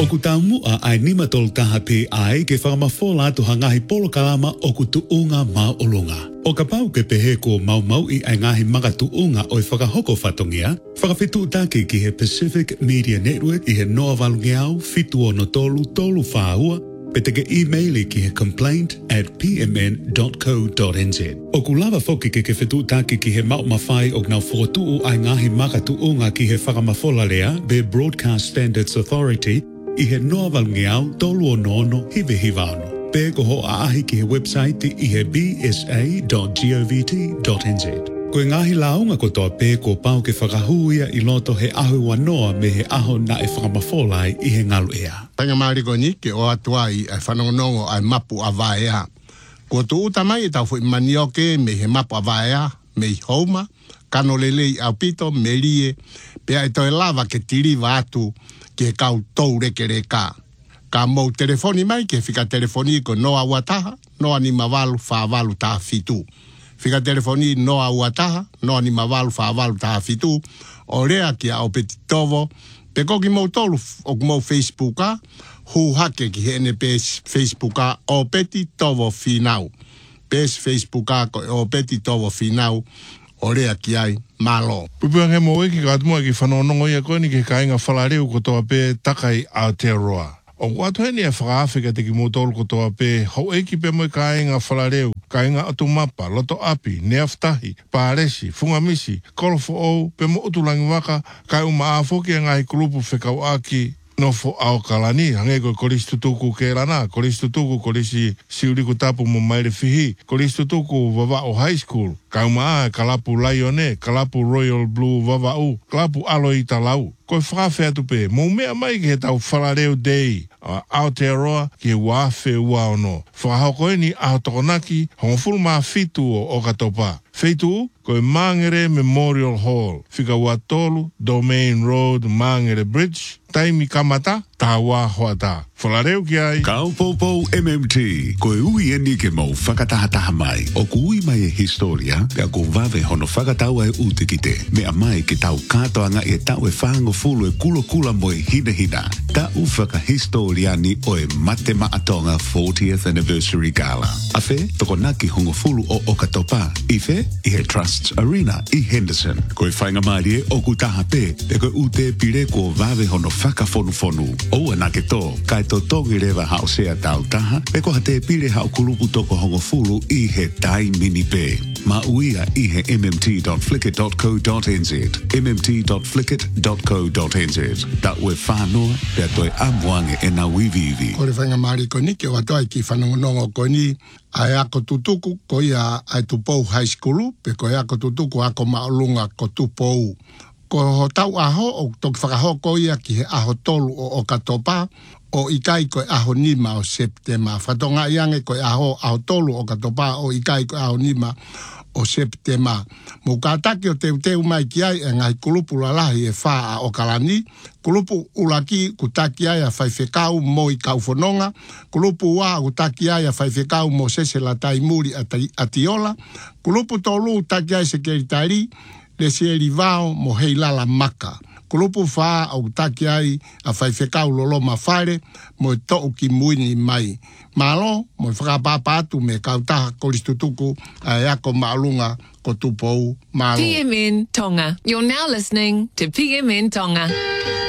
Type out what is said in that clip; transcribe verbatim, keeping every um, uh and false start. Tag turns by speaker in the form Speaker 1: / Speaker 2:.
Speaker 1: O ku taumu a ai nima tol taha pe ai ke whakamafola to hangahi polo kalama o ku tuunga mau olunga. O ka pau ke pehe ko mau mau i ai ngahi maka tuunga o i whakahoko whatongia, whakawhitu take ki he Pacific Media Network i he noa walungeau fitu o no tolu tolu whaahua, pe te ke e-maili ki he complaint at p m n dot co dot n z. O ku lava foki ke ke whitu take ki he mau mawhai o ngau whotuu ai ngahi maka tuunga ki he whakamafola lea be Broadcast Standards Authority i he noa walungeau tolu o nono hive hivano. Pe ko ho a ahi ki he website i he b s a dot govt dot n z. Ko e ngahi launga ko toa pe ko pau ke whakahuia i loto he ahu wanoa me he aho na e whakamawholai i he ngalu ea.
Speaker 2: Panga mariko ni ke o atua i e whanongonongo ai mapu a vaea. Ko tu utamai e tau fu i manioke me he mapu a vaea, me i houma, kano lelei au pito, me lie, pe ai toi lava ke tiri atu ke kau tou reke reka. Ka mou telefoni mai ke fika telefoni ko noa wataha, noa ni mawalu whaavalu taha fitu. Fika telefoni noa wataha, noa ni mawalu whaavalu taha fitu. O rea ki a o peti tovo, pe koki mou tolu o mou Facebooka, hu hake ki hene pes Facebooka o peti tovo finau. Pes Facebooka ko o peti tovo finau, o rea ki ai malo.
Speaker 3: Pupuang he mo ki katumua ki whanonongo ia koe ni ke kainga whalareu ko toa pe takai Aotearoa. O watu heni e whakaawhika te ki motolu ko toa pe hau eki pe moi kainga whalareu, kainga atu mapa, loto api, neaftahi, pāresi, fungamisi, kolofo ou, pe mo utulangi waka, kai uma aafoki a ngai kulupu whekau aki, nofo ao kalani, hange ko kolisi tutuku ke rana, kolisi tutuku kolisi siuriku tapu mo maire fihi, kolisi tutuku vava o high school, kai uma a kalapu Laione, kalapu Royal Blue vava u, kalapu alo i talau. Ko whakawhea tupe, mou mea mai ki he tau whalareu dei, a Aotearoa ki he wāwhe ua ono. Whakahoko ni aho tokonaki, hongofuru maa fitu o Okatopa. Feitu, ko e Mangere Memorial Hall, whika ua tolu, Domain Road, Mangere Bridge, taimi kamata, tawa hoata. Whalareu ki ai.
Speaker 1: Kaupopou M M T, ko e ui eni ke mau whakatahataha mai. O ku ui mai e historia, pia ko vave hono whakataua e ute ki te. Mea mai ke tau katoanga e tau e whango fulu e kulo kula mo e hina hina. Ta u whakahistoriani o e mate maatonga fortieth Anniversary Gala. A whe, toko naki hongo fulu o Okatopa. I whe, i he Trusts Arena i Henderson. Ko e whainga maari e o ku taha pe, pe ko ute pire ko vave hono whakafonu fonu. O anake to, kai to togi rewa hao sea tau taha, pe ko hate pire hao kulupu toko hongo fulu i he tai mini pe. Ma uia i he m m t dot flickr dot co dot n z, m m t dot flickr dot co dot n z. Ta ue whanoa, pia toi amwange e na wivivi.
Speaker 2: Ko le whainga maari ko ni, ke watoa ki whanongonongo ko ni, ai ako tutuku ko ia ai tupou high school, pe ko ia ako tutuku ako maolunga ko tupou. Ko ho tau aho, o toki whakaho ko ia ki he aho tolu o Okatopa, o ikai ko aho nima o Septema. Whatonga iange ko aho aho tolu o Okatopa, o ikai ko aho nima o Septema. Mo kātaki o teu teu mai ki ai, e ngai kulupu lalahi e wha a Okalani, kulupu ulaki kutaki ai a whaiwhekau mo i kauwhanonga, kulupu wā kutaki ai a whaiwhekau mo sese la taimuri a Tiola, kulupu tolu taki ai se keritari, le se rivao mo hei lala maka. Kulupu wha au taki ai a whaiwhekau lolo mawhare mo e to'u ki muini mai. Malo, mo i whakapapatu me kautaha koristutuku a eako maalunga ko tupou malo.
Speaker 4: P M N Tonga. You're now listening to P M N Tonga.